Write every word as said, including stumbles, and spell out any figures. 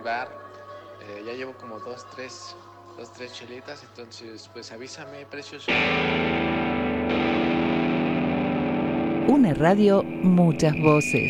bar. Eh, ya llevo como dos, tres, dos, tres chelitas, entonces pues avísame, precioso. Una radio, muchas voces.